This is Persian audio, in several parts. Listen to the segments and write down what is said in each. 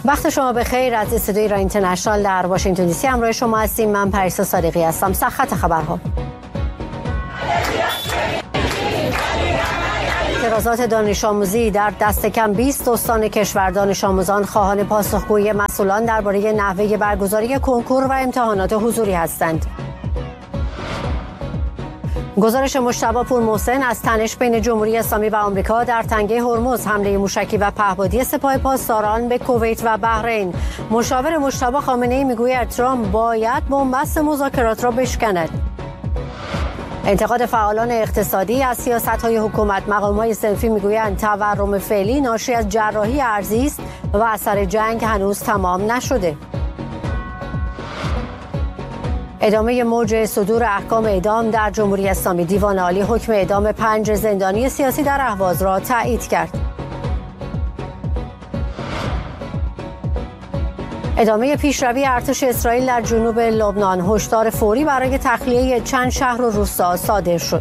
وقت شما بخیر. از استودیوی ایران اینترنشنال در واشنگتن دی سی همراه شما هستیم. من پریسا صادقی هستم. سرخط خبرها: اعتراضات دانش آموزی در دست کم 20 استان کشور. دانش آموزان خواهان پاسخگویی مسئولان درباره نحوه برگزاری کنکور و امتحانات حضوری هستند. گزارش مجتبی پورمحسن از تنش بین جمهوری اسلامی و آمریکا در تنگه هرمز. حمله موشکی و پهپادی سپاه پاسداران به کویت و بحرین. مشاور مجتبی خامنه‌ای میگوید ترامپ باید بنبست مذاکرات را بشکند. انتقاد فعالان اقتصادی از سیاست‌های حکومت. مقام‌های صنفی میگویند تورم فعلی ناشی از جراحی ارزی است و اثر جنگ هنوز تمام نشده. ادامه موج صدور احکام اعدام در جمهوری اسلامی. دیوان عالی حکم اعدام 5 زندانی سیاسی در اهواز را تایید کرد. ادامه پیشروی ارتش اسرائیل در جنوب لبنان. هشدار فوری برای تخلیه چند شهر و روستا صادر شد.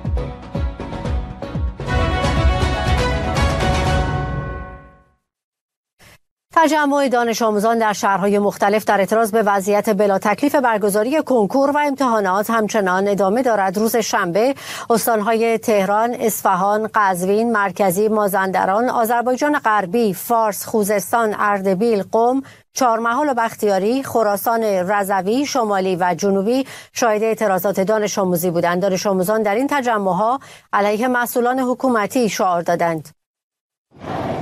تجمع دانش آموزان در شهرهای مختلف در اعتراض به وضعیت بلا تکلیف برگزاری کنکور و امتحانات همچنان ادامه دارد. روز شنبه استانهای تهران، اصفهان، قزوین، مرکزی، مازندران، آذربایجان غربی، فارس، خوزستان، اردبیل، قم، چهارمحال و بختیاری، خراسان رضوی، شمالی و جنوبی شاهد اعتراضات دانش آموزی بودند. دانش آموزان در این تجمعها علیه مسئولان حکومتی شعار دادند.